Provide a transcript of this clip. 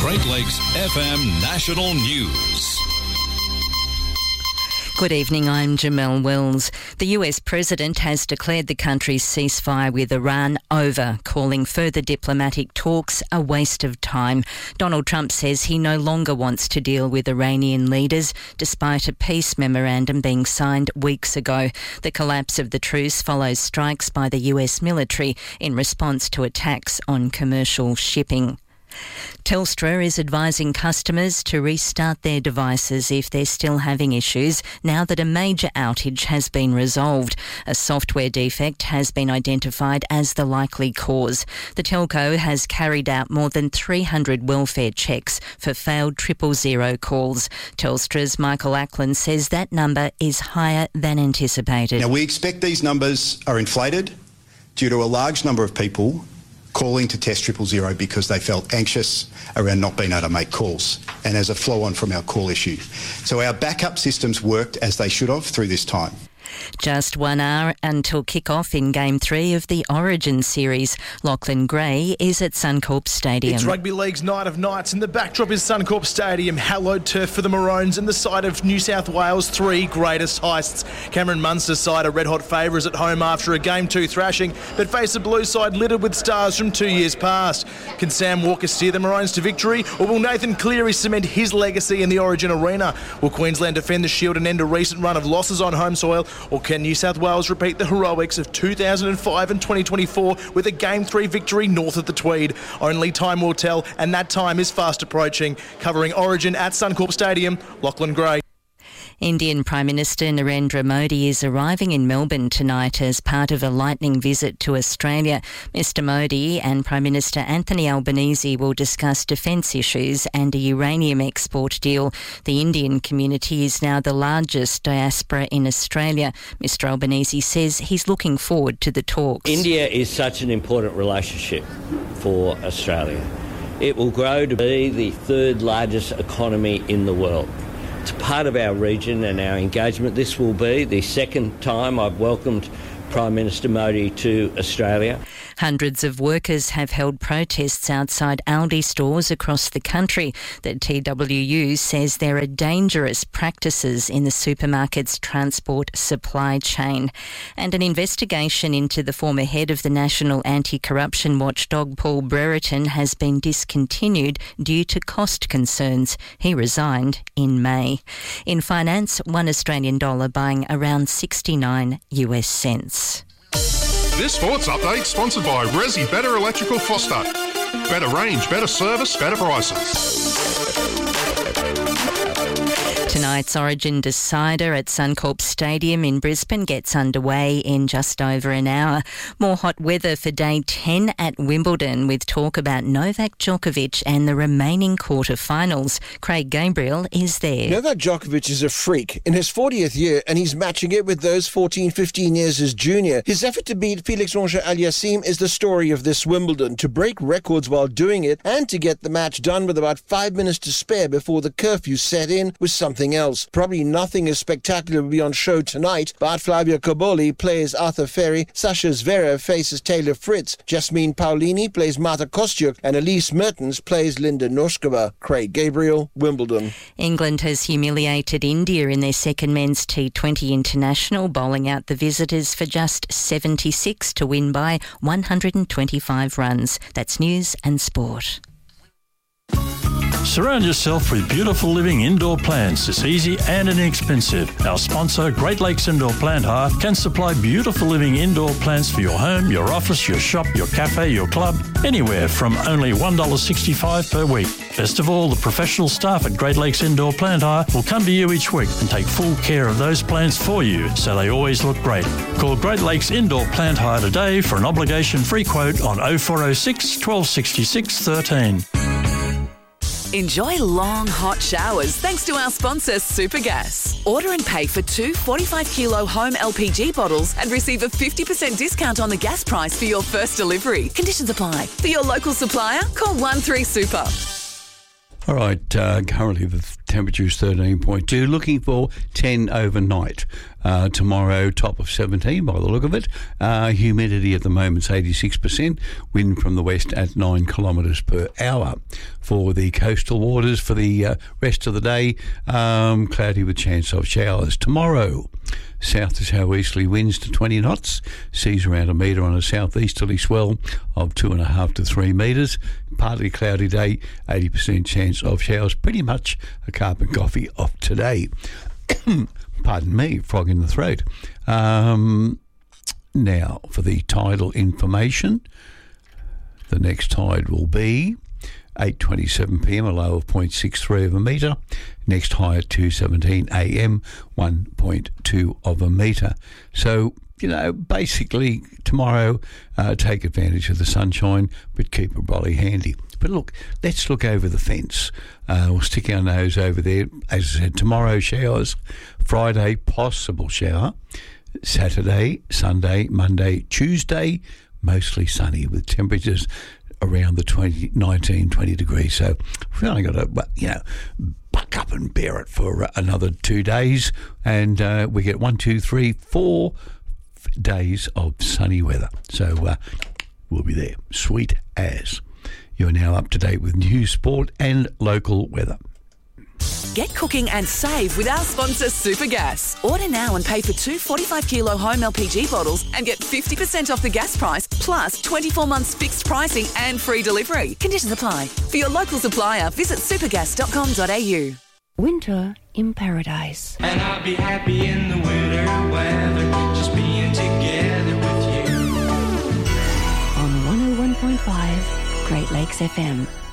Great Lakes FM National News. Good evening, I'm Jamelle Wells. The US President has declared the country's ceasefire with Iran over, calling further diplomatic talks a waste of time. Donald Trump says he no longer wants to deal with Iranian leaders, despite a peace memorandum being signed weeks ago. The collapse of the truce follows strikes by the US military in response to attacks on commercial shipping. Telstra is advising customers to restart their devices if they're still having issues now that a major outage has been resolved. A software defect has been identified as the likely cause. The telco has carried out more than 300 welfare checks for failed 000 calls. Telstra's Michael Ackland says that number is higher than anticipated. Now, we expect these numbers are inflated due to a large number of people calling to test 000 because they felt anxious around not being able to make calls, and as a flow-on from our call issue. So our backup systems worked as they should have through this time. Just 1 hour until kick-off in Game 3 of the Origin Series. Lachlan Gray is at Suncorp Stadium. It's Rugby League's Night of Nights and the backdrop is Suncorp Stadium, hallowed turf for the Maroons and the side of New South Wales' three greatest heists. Cameron Munster's side are red-hot favourites at home after a Game 2 thrashing, but face a blue side littered with stars from 2 years past. Can Sam Walker steer the Maroons to victory, or will Nathan Cleary cement his legacy in the Origin arena? Will Queensland defend the Shield and end a recent run of losses on home soil, or can New South Wales repeat the heroics of 2005 and 2024 with a Game 3 victory north of the Tweed? Only time will tell, and that time is fast approaching. Covering Origin at Suncorp Stadium, Lachlan Gray. Indian Prime Minister Narendra Modi is arriving in Melbourne tonight as part of a lightning visit to Australia. Mr Modi and Prime Minister Anthony Albanese will discuss defence issues and a uranium export deal. The Indian community is now the largest diaspora in Australia. Mr Albanese says he's looking forward to the talks. India is such an important relationship for Australia. It will grow to be the third largest economy in the world. It's part of our region and our engagement. This will be the second time I've welcomed Prime Minister Modi to Australia. Hundreds of workers have held protests outside Aldi stores across the country. The TWU says there are dangerous practices in the supermarket's transport supply chain. And an investigation into the former head of the National Anti-Corruption Watchdog, Paul Brereton, has been discontinued due to cost concerns. He resigned in May. In finance, $1 Australian buying around 69 US cents. This sports update sponsored by Resi Better Electrical Foster. Better range, better service, better prices. Tonight's Origin decider at Suncorp Stadium in Brisbane gets underway in just over an hour. More hot weather for day 10 at Wimbledon, with talk about Novak Djokovic and the remaining quarterfinals. Craig Gabriel is there. Novak Djokovic is a freak in his 40th year, and he's matching it with those 15 years as junior. His effort to beat Felix Auger-Aliassime is the story of this Wimbledon, to break records while doing it and to get the match done with about 5 minutes to spare before the curfew set in was something else. Probably nothing as spectacular will be on show tonight, but Flavio Cobolli plays Arthur Ferry, Sasha Zverev faces Taylor Fritz, Jasmine Paolini plays Marta Kostyuk, and Elise Mertens plays Linda Noskova. Craig Gabriel, Wimbledon. England has humiliated India in their second men's T20 international, bowling out the visitors for just 76 to win by 125 runs. That's news and sport. Surround yourself with beautiful living indoor plants. It's easy and inexpensive. Our sponsor, Great Lakes Indoor Plant Hire, can supply beautiful living indoor plants for your home, your office, your shop, your cafe, your club, anywhere from only $1.65 per week. Best of all, the professional staff at Great Lakes Indoor Plant Hire will come to you each week and take full care of those plants for you so they always look great. Call Great Lakes Indoor Plant Hire today for an obligation-free quote on 0406 1266 13. Enjoy long, hot showers thanks to our sponsor, Supergas. Order and pay for 2 45-kilo home LPG bottles and receive a 50% discount on the gas price for your first delivery. Conditions apply. For your local supplier, call 13-SUPER. All right, currently the temperature is 13.2, looking for 10 overnight. Tomorrow, top of 17 by the look of it. Humidity at the moment is 86%, wind from the west at 9 kilometres per hour. For the coastal waters, for the rest of the day, cloudy with chance of showers. Tomorrow, south to southeasterly winds to 20 knots, seas around a metre on a southeasterly swell of 2.5 to 3 metres. Partly cloudy day, 80% chance of showers. Pretty much a carbon coffee of today. Pardon me, frog in the throat. Now, for the tidal information, the next tide will be 8:27 p.m, a low of 0.63 of a metre. Next high at 2:17 a.m, 1.2 of a metre. So, basically tomorrow, take advantage of the sunshine, but keep a brolly handy. But look, let's look over the fence. We'll stick our nose over there. As I said, tomorrow showers, Friday possible shower, Saturday, Sunday, Monday, Tuesday, mostly sunny with temperatures around the 19, 20 degrees. So we've only got to, buck up and bear it for another 2 days, and we get 4 days of sunny weather. So we'll be there. Sweet as. You're now up to date with news, sport and local weather. Get cooking and save with our sponsor Supergas. Order now and pay for 2 45-kilo home LPG bottles and get 50% off the gas price, plus 24 months fixed pricing and free delivery. Conditions apply. For your local supplier, visit supergas.com.au. Winter in paradise. And I'll be happy in the winter weather, just being together with you. On 101.5 Great Lakes FM.